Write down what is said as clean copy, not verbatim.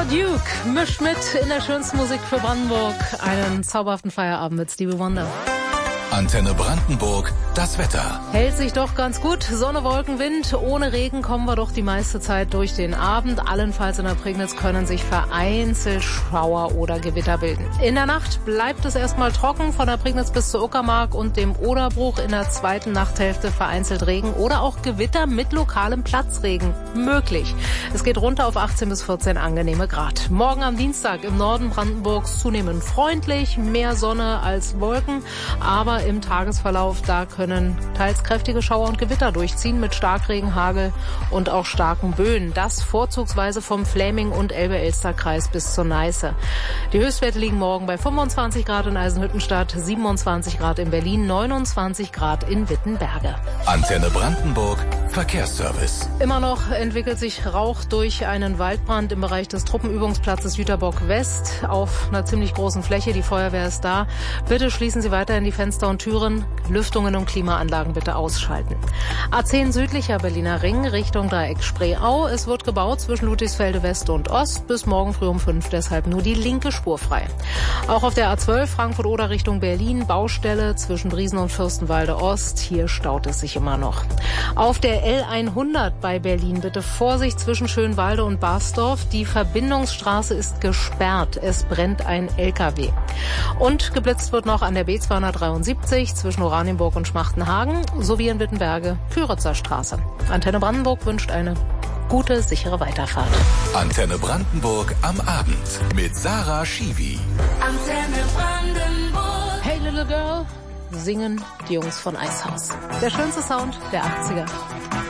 Sir Duke mischt mit in der schönsten Musik für Brandenburg. Einen zauberhaften Feierabend mit Stevie Wonder. Antenne Brandenburg, das Wetter. Hält sich doch ganz gut. Sonne, Wolken, Wind. Ohne Regen kommen wir doch die meiste Zeit durch den Abend. Allenfalls in der Prignitz können sich vereinzelt Schauer oder Gewitter bilden. In der Nacht bleibt es erstmal trocken. Von der Prignitz bis zur Uckermark und dem Oderbruch in der zweiten Nachthälfte vereinzelt Regen oder auch Gewitter mit lokalem Platzregen möglich. Es geht runter auf 18 bis 14 angenehme Grad. Morgen am Dienstag im Norden Brandenburgs zunehmend freundlich, mehr Sonne als Wolken, aber im Tagesverlauf, da können teils kräftige Schauer und Gewitter durchziehen mit Starkregen, Hagel und auch starken Böen. Das vorzugsweise vom Fläming- und Elbe-Elster-Kreis bis zur Neiße. Die Höchstwerte liegen morgen bei 25 Grad in Eisenhüttenstadt, 27 Grad in Berlin, 29 Grad in Wittenberge. Antenne Brandenburg, Verkehrsservice. Immer noch entwickelt sich Rauch durch einen Waldbrand im Bereich des Truppenübungsplatzes Jüterbock West auf einer ziemlich großen Fläche. Die Feuerwehr ist da. Bitte schließen Sie weiterhin die Fenster und Türen, Lüftungen und Klimaanlagen bitte ausschalten. A10 südlicher Berliner Ring Richtung Dreieck Spreeau. Es wird gebaut zwischen Ludwigsfelde West und Ost bis morgen früh um 5, deshalb nur die linke Spur frei. Auch auf der A12 Frankfurt-Oder Richtung Berlin Baustelle zwischen Briesen und Fürstenwalde Ost. Hier staut es sich immer noch. Auf der L100 bei Berlin bitte Vorsicht zwischen Schönwalde und Barsdorf. Die Verbindungsstraße ist gesperrt. Es brennt ein LKW. Und geblitzt wird noch an der B273 zwischen Oranienburg und Schmachtenhagen sowie in Wittenberge Küritzer Straße. Antenne Brandenburg wünscht eine gute, sichere Weiterfahrt. Antenne Brandenburg am Abend mit Sarah Schiwi. Antenne Brandenburg. Hey Little Girl, singen die Jungs von Eishaus. Der schönste Sound der 80er.